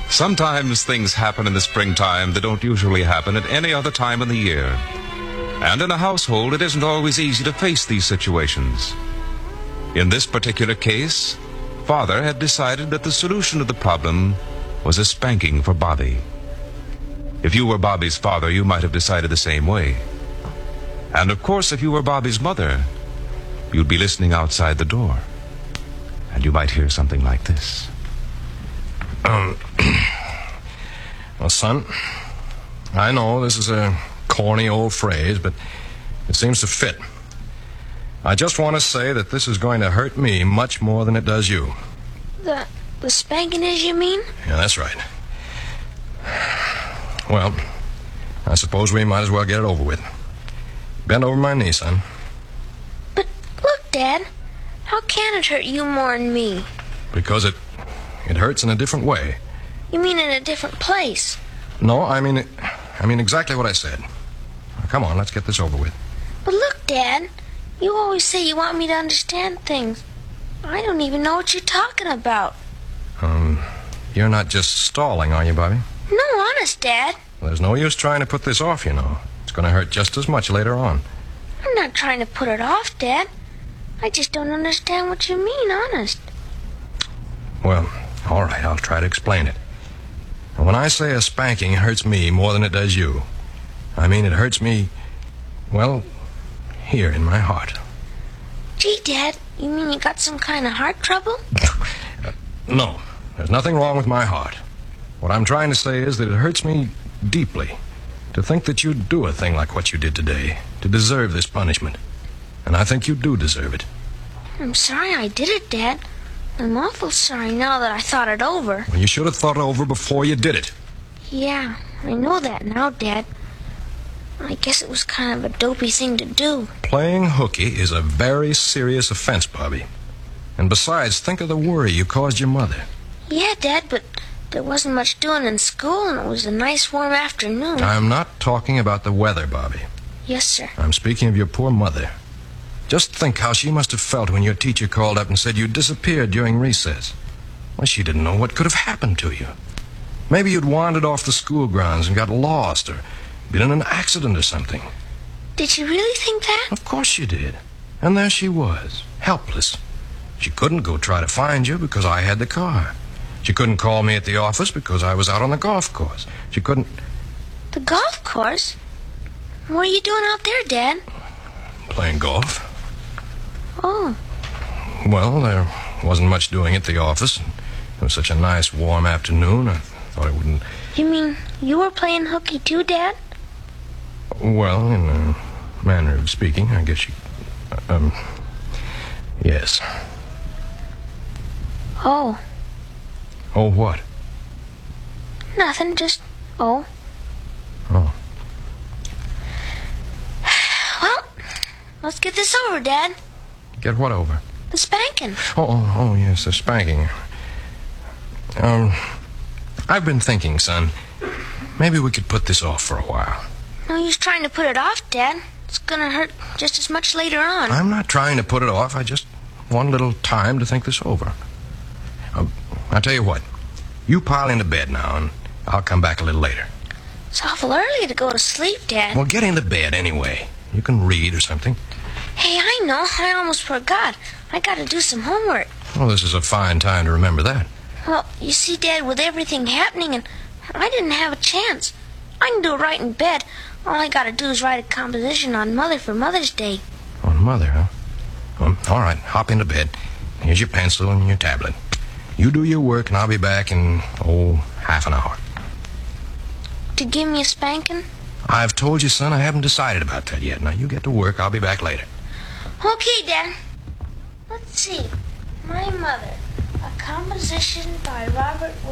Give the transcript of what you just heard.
Sometimes things happen in the springtime that don't usually happen at any other time in the year. And in a household, it isn't always easy to face these situations. In this particular case, Father had decided that the solution to the problem was a spanking for Bobby. If you were Bobby's father, you might have decided the same way. And of course, if you were Bobby's mother, you'd be listening outside the door. And you might hear something like this. Well, son, I know this is a corny old phrase, but it seems to fit. I just want to say that this is going to hurt me much more than it does you. The spanking is, you mean? Yeah, that's right. Well, I suppose we might as well get it over with. Bend over my knee, son. But look, Dad, how can it hurt you more than me? Because it hurts in a different way. You mean in a different place? No, I mean exactly what I said. Now, come on, let's get this over with. But look, Dad, you always say you want me to understand things. I don't even know what you're talking about. You're not just stalling, are you, Bobby? No, honest, Dad. Well, there's no use trying to put this off, you know. It's going to hurt just as much later on. I'm not trying to put it off, Dad. I just don't understand what you mean, honest. Well, all right, I'll try to explain it. When I say a spanking hurts me more than it does you, I mean it hurts me, well, here in my heart. Gee, Dad, you mean you got some kind of heart trouble? No, there's nothing wrong with my heart. What I'm trying to say is that it hurts me deeply to think that you'd do a thing like what you did today, to deserve this punishment. And I think you do deserve it. I'm sorry I did it, Dad. I'm awful sorry now that I thought it over. Well, you should have thought it over before you did it. Yeah, I know that now, Dad. I guess it was kind of a dopey thing to do. Playing hooky is a very serious offense, Bobby. And besides, think of the worry you caused your mother. Yeah, Dad, but there wasn't much doing in school, and it was a nice warm afternoon. I'm not talking about the weather, Bobby. Yes, sir. I'm speaking of your poor mother. Just think how she must have felt when your teacher called up and said you disappeared during recess. Well, she didn't know what could have happened to you. Maybe you'd wandered off the school grounds and got lost, or been in an accident or something. Did she really think that? Of course she did. And there she was, helpless. She couldn't go try to find you because I had the car. She couldn't call me at the office because I was out on the golf course. She couldn't... The golf course? What are you doing out there, Dad? Playing golf. Oh. Well, there wasn't much doing at the office. It was such a nice, warm afternoon, I thought I wouldn't... You mean you were playing hooky too, Dad? Well, in a manner of speaking, I guess you... yes. Oh. Oh, what? Nothing, just... Oh. Oh. Well, let's get this over, Dad. Get what over? The spanking. Oh, yes, the spanking. I've been thinking, son, maybe we could put this off for a while. No use trying to put it off, Dad. It's gonna hurt just as much later on. I'm not trying to put it off. I just want a little time to think this over. I'll tell you what. You pile into bed now, and I'll come back a little later. It's awful early to go to sleep, Dad. Well, get into bed anyway. You can read or something. Hey, I know. I almost forgot. I gotta do some homework. Well, this is a fine time to remember that. Well, you see, Dad, with everything happening, and I didn't have a chance. I can do it right in bed. All I gotta do is write a composition on Mother for Mother's Day. On Mother, huh? Well, all right, hop into bed. Here's your pencil and your tablet. You do your work, and I'll be back in, half an hour. To give me a spanking? I've told you, son, I haven't decided about that yet. Now, you get to work. I'll be back later. Okay, Dad. Let's see. My Mother. A composition by Robert